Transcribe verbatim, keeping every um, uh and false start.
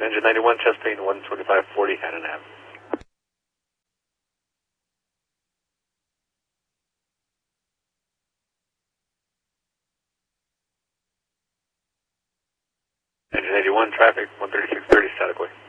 Engine ninety-one, Chastain one twenty-five forty, Haddon Ave. Engine eighty-one, traffic one thirty-six thirty, static way.